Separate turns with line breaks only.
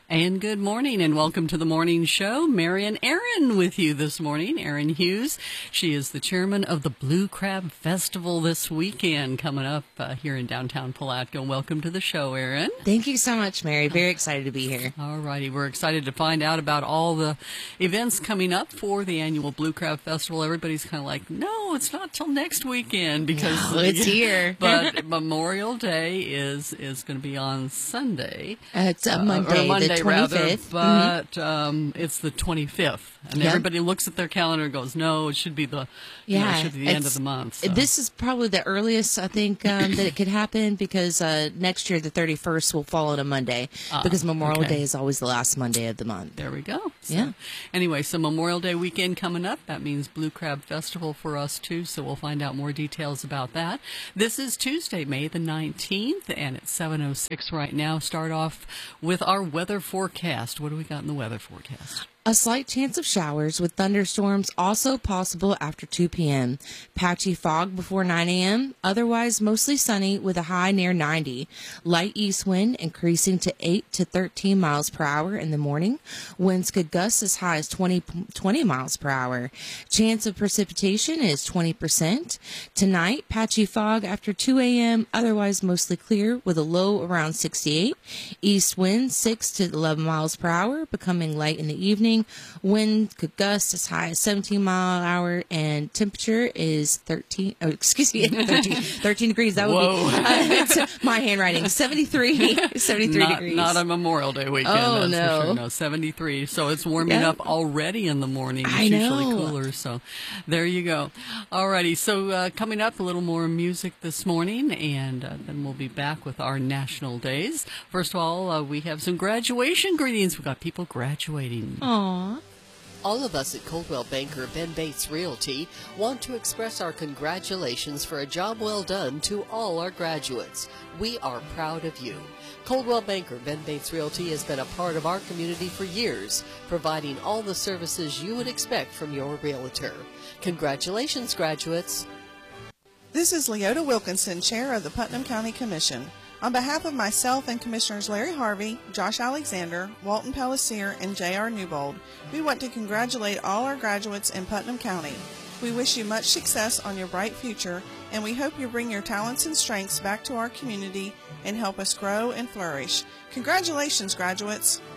And good morning and welcome to the morning show. Marian Aaron with you this morning. Aaron Hughes. She is the chairman of the Blue Crab Festival this weekend coming up here in downtown Palatka. Welcome to the show, Aaron.
Thank you so much, Mary. Very excited to be here.
All righty. We're excited to find out about all the events coming up for the annual Blue Crab Festival. Everybody's kind of like, no, it's not till next weekend because
it's here.
But Memorial Day is going to be on Sunday.
It's a Monday, the 25th.
Rather, but it's the 25th, and everybody looks at their calendar and goes, "No, it should be the it should be the end of the month." So.
This is probably the earliest I think that it could happen because next year the 31st will fall on a Monday because Memorial Day is always the last Monday of the month.
There we go. So, anyway, so Memorial Day weekend coming up. That means Blue Crab Festival for us too. So we'll find out more details about that. This is Tuesday, May the 19th, and it's 7:06 right now. Start off with our weather forecast. What do we got in the weather forecast?
A slight chance of showers with thunderstorms also possible after 2 p.m. Patchy fog before 9 a.m. Otherwise, mostly sunny with a high near 90. Light east wind increasing to 8 to 13 miles per hour in the morning. Winds could gust as high as 20 miles per hour. Chance of precipitation is 20%. Tonight, patchy fog after 2 a.m. Otherwise, mostly clear with a low around 68. East wind 6 to 11 miles per hour, becoming light in the evening. Wind could gust as high as 17 mile an hour, and temperature is 13 degrees. That would be it's my handwriting. 73 degrees.
Not a Memorial Day weekend.
Oh, no.
For sure. No, 73. So it's warming up already in the morning. It's
I
usually
know.
cooler. So there you go. Alrighty. So coming up, a little more music this morning, and then we'll be back with our national days. First of all, we have some graduation greetings. We've got people graduating.
Aww.
All of us at Coldwell Banker Ben Bates Realty want to express our congratulations for a job well done to all our graduates. We are proud of you. Coldwell Banker Ben Bates Realty has been a part of our community for years, providing all the services you would expect from your realtor. Congratulations, graduates.
This is Leota Wilkinson, Chair of the Putnam County Commission. On behalf of myself and Commissioners Larry Harvey, Josh Alexander, Walton Pellisier, and J.R. Newbold, we want to congratulate all our graduates in Putnam County. We wish you much success on your bright future, and we hope you bring your talents and strengths back to our community and help us grow and flourish. Congratulations, graduates!